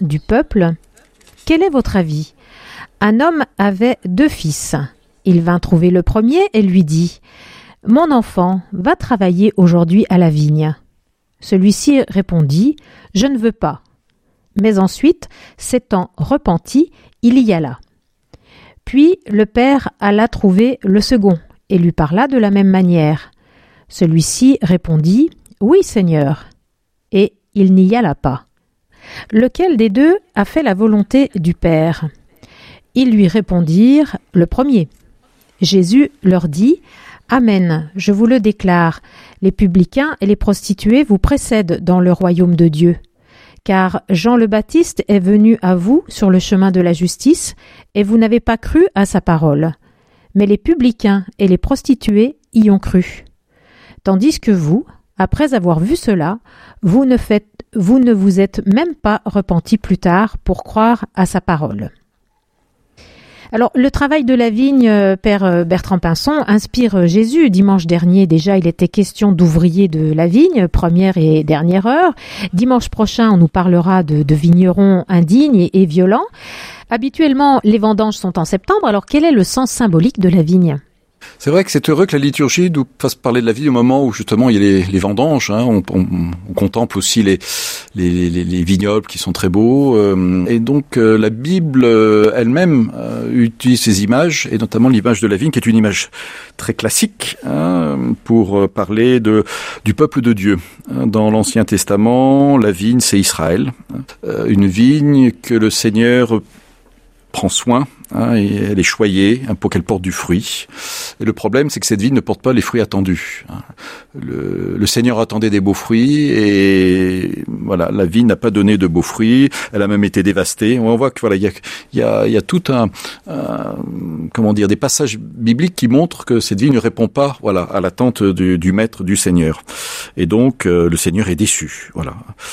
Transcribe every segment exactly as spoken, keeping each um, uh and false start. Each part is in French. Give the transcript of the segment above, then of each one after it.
du peuple, « Quel est votre avis ? Un homme avait deux fils. Il vint trouver le premier et lui dit « Mon enfant, va travailler aujourd'hui à la vigne. » Celui-ci répondit « Je ne veux pas. » Mais ensuite, s'étant repenti, il y alla. Puis le père alla trouver le second et lui parla de la même manière. Celui-ci répondit « Oui, Seigneur. » Et il n'y alla pas. Lequel des deux a fait la volonté du Père ? Ils lui répondirent « Le premier. » Jésus leur dit « Amen, je vous le déclare, les publicains et les prostituées vous précèdent dans le royaume de Dieu. Car Jean le Baptiste est venu à vous sur le chemin de la justice, et vous n'avez pas cru à sa parole. Mais les publicains et les prostituées y ont cru. Tandis que vous, après avoir vu cela, vous ne, faites, vous ne vous êtes même pas repentis plus tard pour croire à sa parole. » Alors, le travail de la vigne, Père Bertrand Pinson, inspire Jésus. Dimanche dernier, déjà, il était question d'ouvriers de la vigne, première et dernière heure. Dimanche prochain, on nous parlera de, de vignerons indignes et, et violents. Habituellement, les vendanges sont en septembre. Alors, quel est le sens symbolique de la vigne ? C'est vrai que c'est heureux que la liturgie nous fasse parler de la vie au moment où justement il y a les, les vendanges. Hein. On, on, on contemple aussi les, les, les, les vignobles qui sont très beaux. Euh, et donc euh, la Bible euh, elle-même euh, utilise ces images, et notamment l'image de la vigne qui est une image très classique hein, pour euh, parler de, du peuple de Dieu. Dans l'Ancien Testament, la vigne c'est Israël. Euh, une vigne que le Seigneur prend soin. Hein, et elle est choyée hein, pour qu'elle porte du fruit. Et le problème, c'est que cette vigne ne porte pas les fruits attendus. Hein. Le, le Seigneur attendait des beaux fruits et voilà, la vigne n'a pas donné de beaux fruits. Elle a même été dévastée. On voit que voilà, il y a, il y a, il y a tout un, un, comment dire, des passages bibliques qui montrent que cette vigne ne répond pas, voilà, à l'attente du, du Maître, du Seigneur. Et donc, euh, le Seigneur est déçu. Voilà.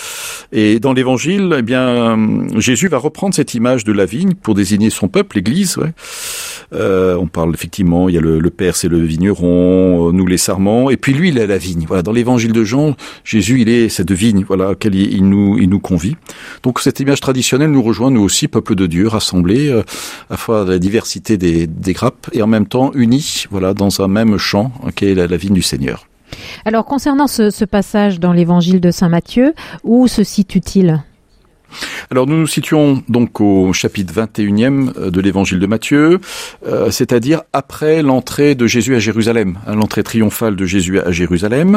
Et dans l'Évangile, eh bien, Jésus va reprendre cette image de la vigne pour désigner son peuple. L'Église, ouais. Euh, on parle effectivement, il y a le, le Père, c'est le vigneron, euh, nous les sarments, et puis lui, il est la vigne. Voilà, dans l'Évangile de Jean, Jésus, il est cette vigne, voilà, à laquelle il, il nous, il nous convie. Donc cette image traditionnelle nous rejoint, nous aussi, peuple de Dieu, rassemblés, euh, à la fois la diversité des, des grappes et en même temps unis, voilà, dans un même champ, hein, qui est la, la vigne du Seigneur. Alors concernant ce, ce passage dans l'Évangile de Saint Matthieu, où se situe-t-il ? Alors nous nous situons donc au chapitre vingt et unième de l'évangile de Matthieu, euh, c'est-à-dire après l'entrée de Jésus à Jérusalem, hein, l'entrée triomphale de Jésus à Jérusalem.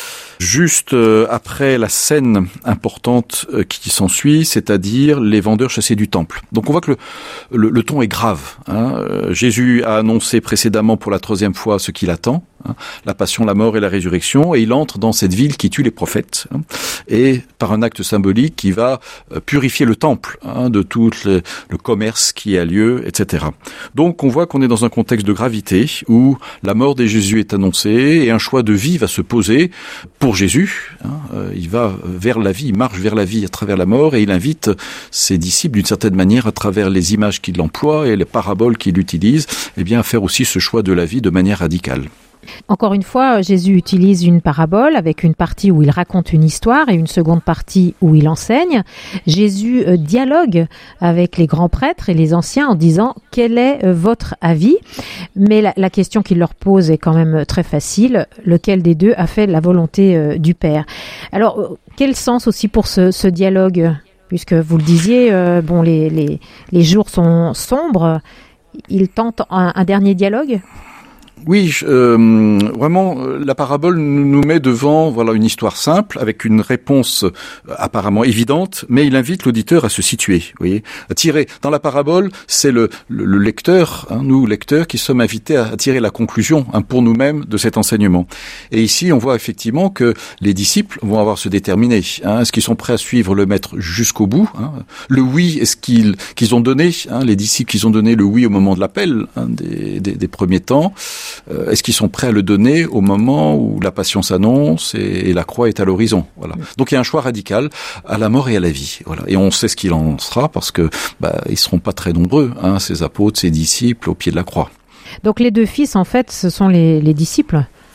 Juste euh, après la scène importante euh, qui s'ensuit, c'est-à-dire les vendeurs chassés du temple. Donc on voit que le, le, le ton est grave. Hein. Euh, Jésus a annoncé précédemment pour la troisième fois ce qu'il attend, hein, la passion, la mort et la résurrection, et il entre dans cette ville qui tue les prophètes, hein, et par un acte symbolique qui va euh, purifier le temple hein, de tout le, le commerce qui a lieu, et cetera. Donc on voit qu'on est dans un contexte de gravité où la mort de Jésus est annoncée et un choix de vie va se poser pour Jésus, hein, euh, il va vers la vie, il marche vers la vie à travers la mort et il invite ses disciples d'une certaine manière à travers les images qu'il emploie et les paraboles qu'il utilise, eh bien à faire aussi ce choix de la vie de manière radicale. Encore une fois, Jésus utilise une parabole avec une partie où il raconte une histoire et une seconde partie où il enseigne. Jésus euh, dialogue avec les grands prêtres et les anciens en disant « Quel est euh, votre avis ?» Mais la, la question qu'il leur pose est quand même très facile. Lequel des deux a fait la volonté euh, du Père ? Alors, euh, quel sens aussi pour ce, ce dialogue ? Puisque vous le disiez, euh, bon, les, les, les jours sont sombres. Il tente un, un dernier dialogue ? Oui, euh, vraiment, la parabole nous met devant voilà une histoire simple avec une réponse apparemment évidente, mais il invite l'auditeur à se situer. Vous voyez, à tirer. Dans la parabole, c'est le, le, le lecteur, hein, nous lecteurs, qui sommes invités à, à tirer la conclusion hein, pour nous-mêmes de cet enseignement. Et ici, on voit effectivement que les disciples vont avoir à se déterminer. Hein, est-ce qu'ils sont prêts à suivre le maître jusqu'au bout hein, le oui, est-ce qu'ils qu'ils ont donné hein, les disciples qu'ils ont donné le oui au moment de l'appel hein, des, des, des premiers temps. Euh, est-ce qu'ils sont prêts à le donner au moment où la passion s'annonce et, et la croix est à l'horizon? Voilà. Donc il y a un choix radical à la mort et à la vie. Voilà. Et on sait ce qu'il en sera parce que bah, ils seront pas très nombreux, hein, ces apôtres, ces disciples au pied de la croix. Donc les deux fils, en fait, ce sont les, les disciples.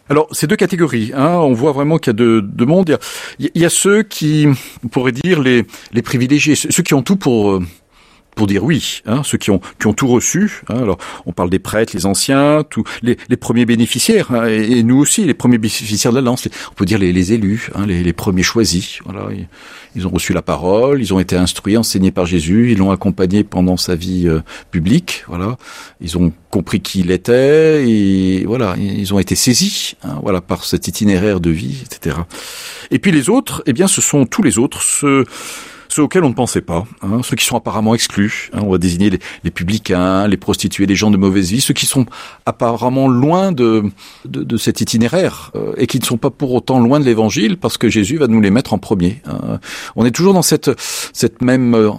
Alors, c'est deux catégories. Hein. On voit vraiment qu'il y a deux, deux mondes. Il y a, il y a ceux qui, on pourrait dire, les, les privilégiés, ceux qui ont tout pour... pour dire oui, hein, ceux qui ont qui ont tout reçu. Hein, alors, on parle des prêtres, les anciens, tous les, les premiers bénéficiaires, hein, et, et nous aussi, les premiers bénéficiaires de l'Alliance. On peut dire les, les élus, hein, les, les premiers choisis. Voilà, ils, ils ont reçu la parole, ils ont été instruits, enseignés par Jésus, ils l'ont accompagné pendant sa vie euh, publique. Voilà, ils ont compris qui il était, et voilà, ils ont été saisis, hein, voilà, par cet itinéraire de vie, et cetera. Et puis les autres, eh bien, ce sont tous les autres, ceux Ceux auxquels on ne pensait pas, hein, ceux qui sont apparemment exclus. Hein, on va désigner les, les publicains, les prostituées, les gens de mauvaise vie, ceux qui sont apparemment loin de, de, de cet itinéraire euh, et qui ne sont pas pour autant loin de l'Évangile, parce que Jésus va nous les mettre en premier. Hein. On est toujours dans cette, cette même euh,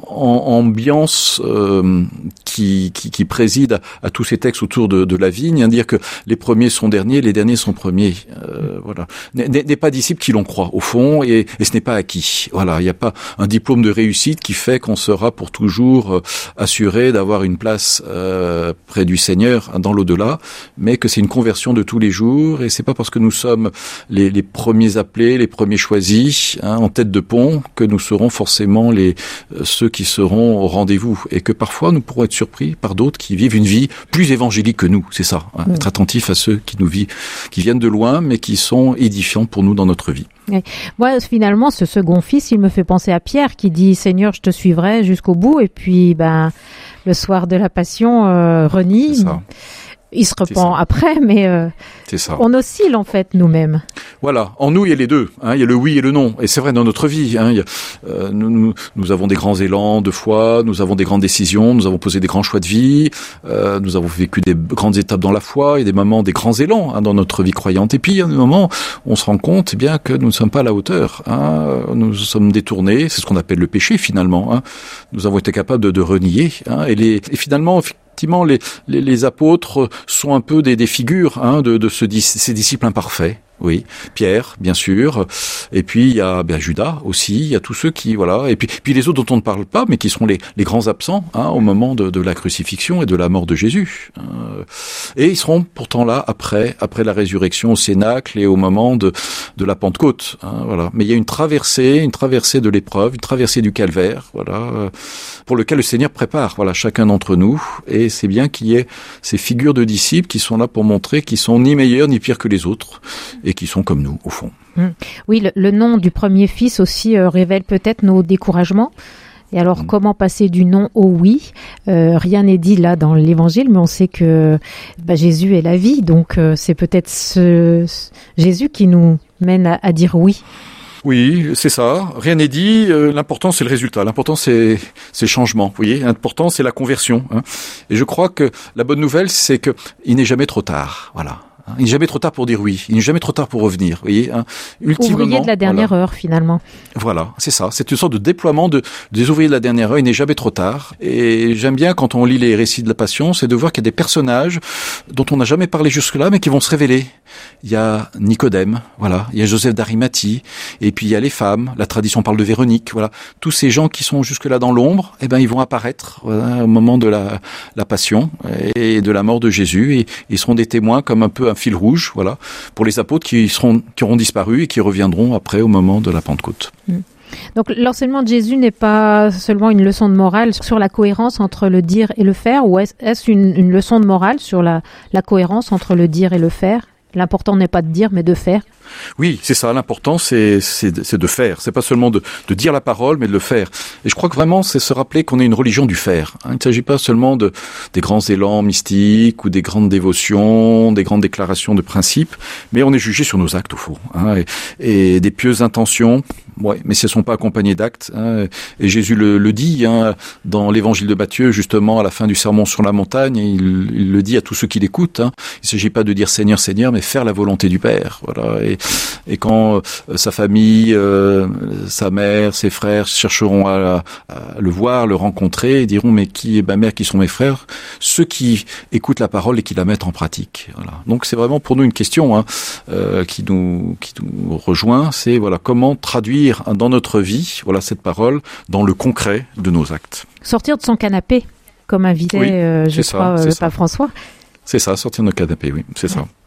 ambiance euh, qui, qui, qui préside à, à tous ces textes autour de, de la vigne, hein, dire que les premiers sont derniers, les derniers sont premiers. Euh, voilà, n'est pas disciple qui l'on croit au fond, et, et ce n'est pas acquis. Voilà, il n'y a pas un diplôme de réussite qui fait qu'on sera pour toujours euh, assuré d'avoir une place euh, près du Seigneur dans l'au-delà, mais que c'est une conversion de tous les jours, et c'est pas parce que nous sommes les, les premiers appelés, les premiers choisis, hein, en tête de pont, que nous serons forcément les euh, ceux qui seront au rendez-vous, et que parfois nous pourrons être surpris par d'autres qui vivent une vie plus évangélique que nous. C'est ça, hein, mmh. Être attentif à ceux qui nous vivent, qui viennent de loin, mais qui sont édifiants pour nous dans notre vie. Oui. Moi, finalement, ce second fils, il me fait penser à Pierre qui dit « Seigneur, je te suivrai jusqu'au bout ». Et puis, ben, le soir de la Passion, euh, renie. C'est ça. Il se repent après, mais euh, c'est ça. On oscille en fait nous-mêmes. Voilà, en nous il y a les deux, hein, il y a le oui et le non, et c'est vrai dans notre vie. Hein, il y a, euh, nous, nous, nous avons des grands élans de foi, nous avons des grandes décisions, nous avons posé des grands choix de vie, euh, nous avons vécu des grandes étapes dans la foi, il y a des moments, des grands élans hein, dans notre vie croyante. Et puis il y a des moments où on se rend compte eh bien que nous ne sommes pas à la hauteur, hein, nous sommes détournés, c'est ce qu'on appelle le péché finalement. Hein, nous avons été capables de, de renier, hein, et, les, et finalement. Effectivement, les, les, les apôtres sont un peu des, des figures hein, de, de ce, ces disciples imparfaits. Oui, Pierre, bien sûr. Et puis il y a ben, Judas aussi. Il y a tous ceux qui voilà. Et puis puis les autres dont on ne parle pas, mais qui seront les, les grands absents hein, au moment de, de la crucifixion et de la mort de Jésus. Euh, et ils seront pourtant là après après la résurrection au Cénacle et au moment de de la Pentecôte. Hein, voilà. Mais il y a une traversée, une traversée de l'épreuve, une traversée du calvaire. Voilà, euh, pour lequel le Seigneur prépare. Voilà, chacun d'entre nous. Et c'est bien qu'il y ait ces figures de disciples qui sont là pour montrer qu'ils sont ni meilleurs ni pires que les autres. Et qui sont comme nous, au fond. Oui, le, le nom du premier fils aussi euh, révèle peut-être nos découragements. Et alors, mmh. comment passer du non au oui ? euh, Rien n'est dit là dans l'Évangile, mais on sait que bah, Jésus est la vie, donc euh, c'est peut-être ce, ce Jésus qui nous mène à, à dire oui. Oui, c'est ça. Rien n'est dit. Euh, l'important, c'est le résultat. L'important, c'est c'est le changement. Vous voyez, l'important, c'est la conversion. Hein. Et je crois que la bonne nouvelle, c'est que il n'est jamais trop tard. Voilà. Il n'est jamais trop tard pour dire oui. Il n'est jamais trop tard pour revenir. Vous voyez, hein. Ultimement, ouvrier de la dernière voilà. heure, finalement. Voilà, c'est ça. C'est une sorte de déploiement de, des ouvriers de la dernière heure. Il n'est jamais trop tard. Et j'aime bien, quand on lit les récits de la Passion, c'est de voir qu'il y a des personnages dont on n'a jamais parlé jusque-là, mais qui vont se révéler. Il y a Nicodème, voilà. Il y a Joseph d'Arimathie. Et puis il y a les femmes. La tradition parle de Véronique, voilà. Tous ces gens qui sont jusque-là dans l'ombre, eh ben, ils vont apparaître, voilà, au moment de la, la Passion et de la mort de Jésus. Et ils seront des témoins comme un peu un fil rouge, voilà, pour les apôtres qui seront, qui auront disparu et qui reviendront après au moment de la Pentecôte. Mmh. Donc l'enseignement de Jésus n'est pas seulement une leçon de morale sur la cohérence entre le dire et le faire, ou est-ce une, une leçon de morale sur la, la cohérence entre le dire et le faire ? L'important n'est pas de dire, mais de faire. Oui, c'est ça. L'important, c'est, c'est, c'est de faire. C'est pas seulement de, de dire la parole, mais de le faire. Et je crois que vraiment, c'est se rappeler qu'on est une religion du faire. Hein, il ne s'agit pas seulement de des grands élans mystiques ou des grandes dévotions, des grandes déclarations de principes, mais on est jugé sur nos actes au fond. Hein, et, et des pieuses intentions. Ouais, mais si elles sont pas accompagnées d'actes, hein, et Jésus le, le dit hein, dans l'Évangile de Matthieu, justement à la fin du sermon sur la montagne, il, il le dit à tous ceux qui l'écoutent. Hein, il s'agit pas de dire Seigneur, Seigneur, mais faire la volonté du Père. Voilà. Et, et quand euh, sa famille, euh, sa mère, ses frères chercheront à, à le voir, le rencontrer, ils diront mais qui est ma mère, qui sont mes frères ? Ceux qui écoutent la parole et qui la mettent en pratique. Voilà. Donc c'est vraiment pour nous une question hein, euh, qui nous qui nous rejoint, c'est voilà comment traduire dans notre vie, voilà cette parole, dans le concret de nos actes. Sortir de son canapé, comme invitait, oui, euh, je crois, ça, le pape François. C'est ça, sortir de notre canapé, oui, c'est ça.